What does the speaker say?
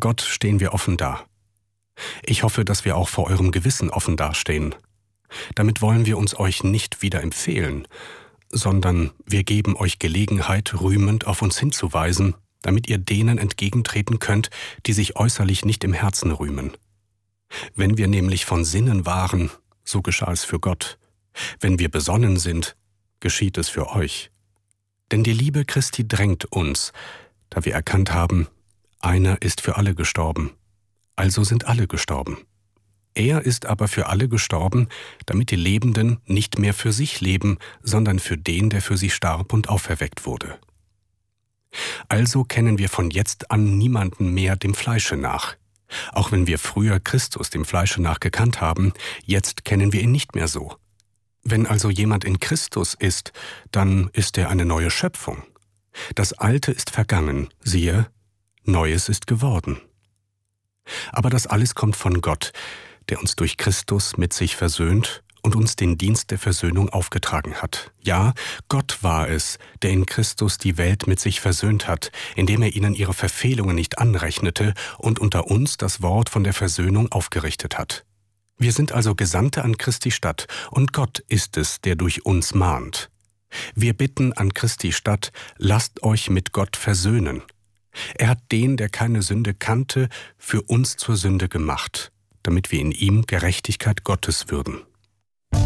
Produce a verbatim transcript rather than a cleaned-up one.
Gott stehen wir offen da. Ich hoffe, dass wir auch vor eurem Gewissen offen dastehen. Damit wollen wir uns euch nicht wieder empfehlen, sondern wir geben euch Gelegenheit, rühmend auf uns hinzuweisen, damit ihr denen entgegentreten könnt, die sich äußerlich nicht im Herzen rühmen. Wenn wir nämlich von Sinnen waren, so geschah es für Gott. Wenn wir besonnen sind, geschieht es für euch. Denn die Liebe Christi drängt uns, da wir erkannt haben, einer ist für alle gestorben, also sind alle gestorben. Er ist aber für alle gestorben, damit die Lebenden nicht mehr für sich leben, sondern für den, der für sie starb und auferweckt wurde. Also kennen wir von jetzt an niemanden mehr dem Fleische nach. Auch wenn wir früher Christus dem Fleische nach gekannt haben, jetzt kennen wir ihn nicht mehr so. Wenn also jemand in Christus ist, dann ist er eine neue Schöpfung. Das Alte ist vergangen, siehe, Neues ist geworden. Aber das alles kommt von Gott, der uns durch Christus mit sich versöhnt und uns den Dienst der Versöhnung aufgetragen hat. Ja, Gott war es, der in Christus die Welt mit sich versöhnt hat, indem er ihnen ihre Verfehlungen nicht anrechnete und unter uns das Wort von der Versöhnung aufgerichtet hat. Wir sind also Gesandte an Christi Stadt, und Gott ist es, der durch uns mahnt. Wir bitten an Christi Stadt, lasst euch mit Gott versöhnen. Er hat den, der keine Sünde kannte, für uns zur Sünde gemacht, damit wir in ihm Gerechtigkeit Gottes würden.